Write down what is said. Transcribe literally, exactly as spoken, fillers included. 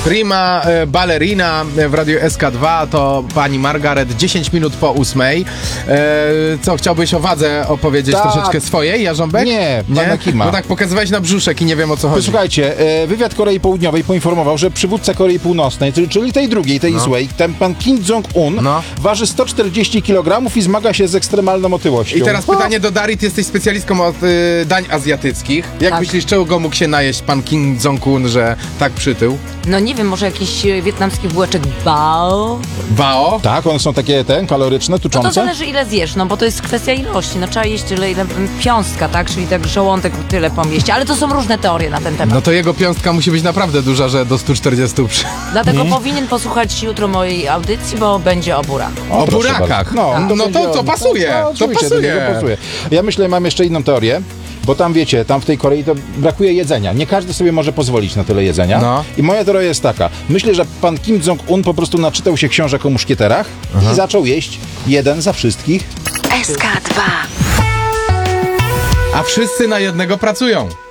Prima e, ballerina w Radiu S K dwa to pani Margaret, dziesięć minut po ósmej. E, co, chciałbyś o wadze opowiedzieć Tak. troszeczkę swojej, Jarząbek? Nie, pana Kima. No tak pokazywałeś na brzuszek i nie wiem o co chodzi. Słuchajcie, e, wywiad Korei Południowej poinformował, że przywódca Korei Północnej, czyli, czyli tej drugiej, tej No. złej, ten pan Kim Jong-un No. waży sto czterdzieści kilogramów i zmaga się z ekstremalną otyłością. I teraz pytanie do Darii, ty jesteś specjalistką od y, dań azjatyckich. Jak Tak. myślisz, czego mógł się najeść pan Kim Jong-un, że tak przytył? No nie wiem, może jakiś e, wietnamski bułeczek bao? Bao? Tak, one są takie ten, kaloryczne, No to tuczące. zależy ile zjesz, no bo to jest kwestia ilości. No trzeba jeść tyle, ile piąstka, tak? Czyli tak żołądek tyle pomieści. Ale to są różne teorie na ten temat. No to jego piąstka musi być naprawdę duża, że do stu czterdziestu przy... Dlatego Mhm. powinien posłuchać jutro mojej audycji, bo będzie o buraku. O proszę burakach. bardzo. No, No, no będzie to, to on. pasuje. No, To oczywiście, do pasuje. niego pasuje. Ja myślę, mam jeszcze inną teorię, bo tam wiecie, tam w tej Korei to brakuje jedzenia. Nie każdy sobie może pozwolić na tyle jedzenia. No. I moja teoria jest taka. Myślę, że pan Kim Jong-un po prostu naczytał się książek o muszkieterach i zaczął jeść jeden za wszystkich. S K dwa. A wszyscy na jednego pracują.